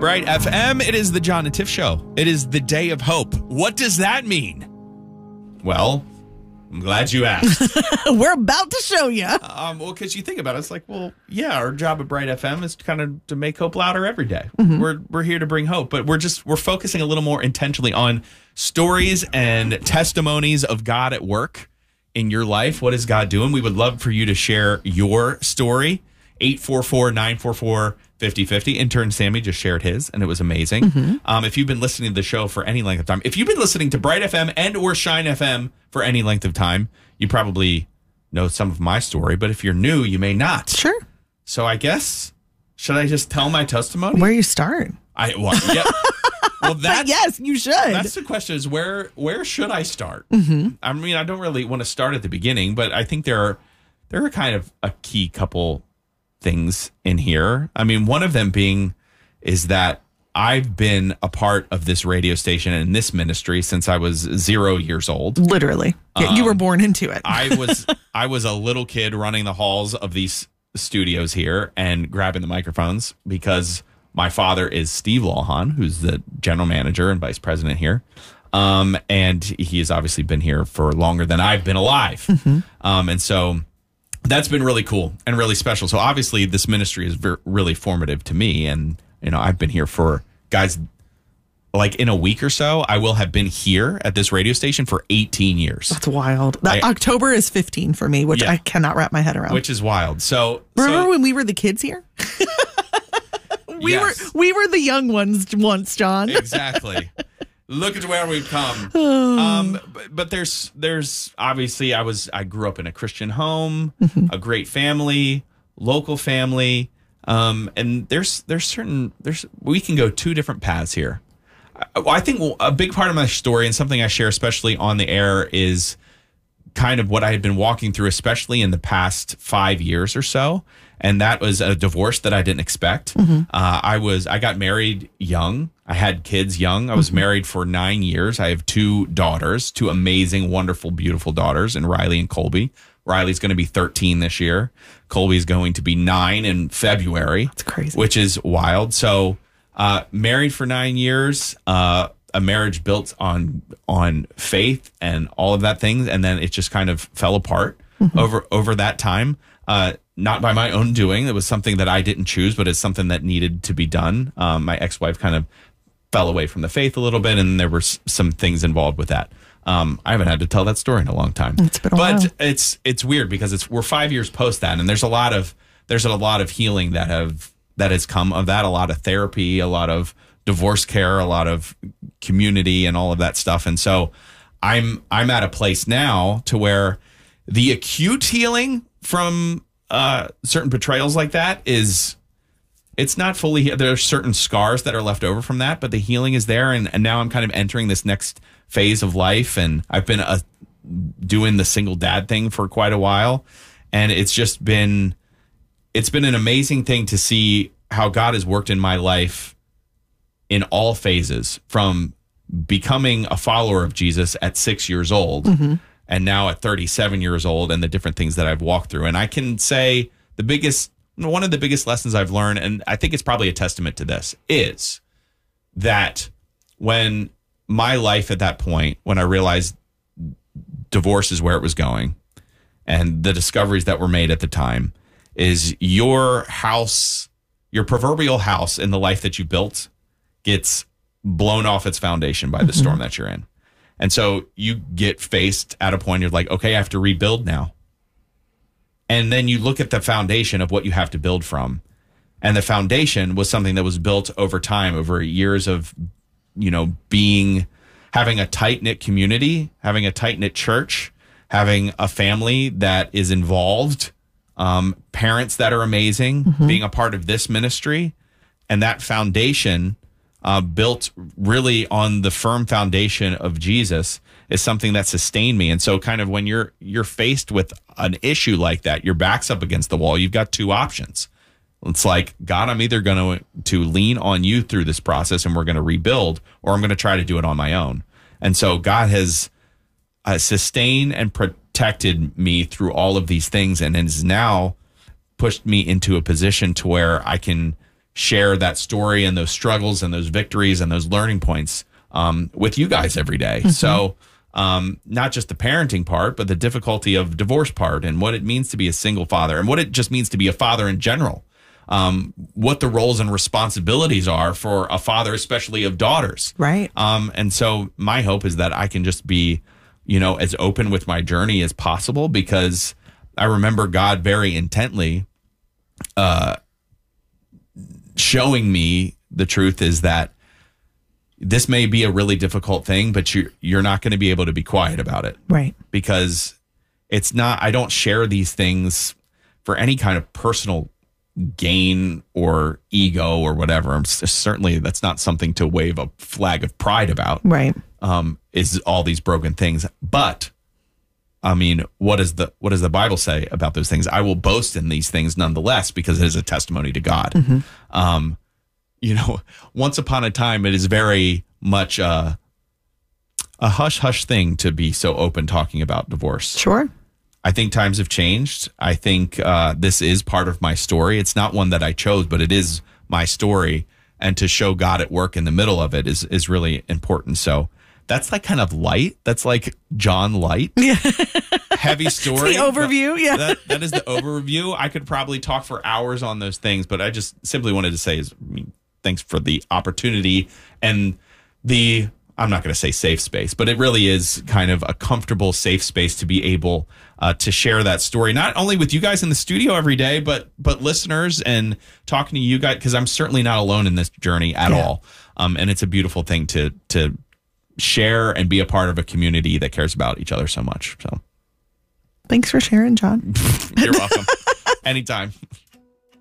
Bright FM. It is the John and Tiff Show. It is the day of hope. What does that mean? Well, I'm glad you asked. We're about to show you. Well, because you think about it, it's like, well, yeah, our job at Bright FM is kind of to make hope louder every day. Mm-hmm. We're here to bring hope, but we're focusing a little more intentionally on stories and testimonies of God at work in your life. What is God doing? We would love for you to share your story. 844-944-5050. Intern Sammy just shared his, and it was amazing. Mm-hmm. If you've been listening to the show for any length of time, if you've been listening to Bright FM and or Shine FM for any length of time, you probably know some of my story, but if you're new, you may not. Sure. So I guess, should I just tell my testimony? Where you start? Well, yes, you should. That's the question: is where should I start? Mm-hmm. I mean, I don't really want to start at the beginning, but I think there are kind of a key couple things in here. I mean, one of them being is that I've been a part of this radio station and this ministry since I was 0 years old. Literally. Yeah, you were born into it. I was a little kid running the halls of these studios here and grabbing the microphones because my father is Steve Lawhon, who's the general manager and vice president here. And he has obviously been here for longer than I've been alive. Mm-hmm. And so that's been really cool and really special. So obviously this ministry is really formative to me. And, you know, I've been here for, guys, like in a week or so, I will have been here at this radio station for 18 years. That's wild. October is 15 for me, which I cannot wrap my head around. Which is wild. So remember when we were the kids here? We were the young ones once, John. Exactly. Look at where we've come. But there's obviously I grew up in a Christian home, mm-hmm. a great family, local family. And we can go two different paths here. I think a big part of my story and something I share, especially on the air, is kind of what I had been walking through, especially in the past 5 years or so. And that was a divorce that I didn't expect. Mm-hmm. I got married young. I had kids young. I was mm-hmm. married for 9 years. I have two daughters, two amazing, wonderful, beautiful daughters, and Riley and Colby. Riley's going to be 13 this year. Colby's going to be 9 in February. That's crazy. Which is wild. So married for 9 years, a marriage built on faith and all of that things. And then it just kind of fell apart mm-hmm. over that time. Not by my own doing. It was something that I didn't choose, but it's something that needed to be done. My ex-wife kind of fell away from the faith a little bit, and there were some things involved with that. I haven't had to tell that story in a long time. It's been a while. It's weird because we're 5 years post that, and there's a lot of healing that has come of that. A lot of therapy, a lot of divorce care, a lot of community, and all of that stuff. And so I'm at a place now to where the acute healing from certain betrayals like that it's not fully, there are certain scars that are left over from that, but the healing is there. And now I'm kind of entering this next phase of life. And I've been doing the single dad thing for quite a while. And it's been an amazing thing to see how God has worked in my life in all phases, from becoming a follower of Jesus at 6 years old. Mm-hmm. And now at 37 years old, and the different things that I've walked through. And I can say one of the biggest lessons I've learned, and I think it's probably a testament to this, is that when my life at that point, when I realized divorce is where it was going, and the discoveries that were made at the time, is your house, your proverbial house in the life that you built gets blown off its foundation by the mm-hmm. storm that you're in. And so you get faced at a point, you're like, okay, I have to rebuild now. And then you look at the foundation of what you have to build from. And the foundation was something that was built over time, over years of, having a tight-knit community, having a tight-knit church, having a family that is involved, parents that are amazing, mm-hmm. being a part of this ministry. And that foundation built really on the firm foundation of Jesus is something that sustained me. And so kind of when you're faced with an issue like that, your back's up against the wall, you've got two options. It's like, God, I'm either going to lean on you through this process and we're going to rebuild, or I'm going to try to do it on my own. And so God has sustained and protected me through all of these things, and has now pushed me into a position to where I can share that story and those struggles and those victories and those learning points with you guys every day. Mm-hmm. So not just the parenting part, but the difficulty of divorce part and what it means to be a single father and what it just means to be a father in general. What the roles and responsibilities are for a father, especially of daughters. Right. And so my hope is that I can just be, as open with my journey as possible, because I remember God very intently showing me the truth is that this may be a really difficult thing, but you're not going to be able to be quiet about it. Right. Because it's not, I don't share these things for any kind of personal gain or ego or whatever. Certainly that's not something to wave a flag of pride about. Right. Is all these broken things. But I mean, what does the Bible say about those things? I will boast in these things nonetheless, because it is a testimony to God. Mm-hmm. Once upon a time, it is very much a hush-hush thing to be so open talking about divorce. Sure. I think times have changed. I think this is part of my story. It's not one that I chose, but it is my story. And to show God at work in the middle of it is really important. So that's like kind of light. That's like John Light. Yeah. Heavy story. It's the overview. Yeah. That is the overview. I could probably talk for hours on those things, but I just simply wanted to say thanks for the opportunity and I'm not going to say safe space, but it really is kind of a comfortable, safe space to be able to share that story, not only with you guys in the studio every day, but listeners and talking to you guys, because I'm certainly not alone in this journey at all. And it's a beautiful thing to share and be a part of a community that cares about each other so much. So thanks for sharing, John. You're welcome. Anytime.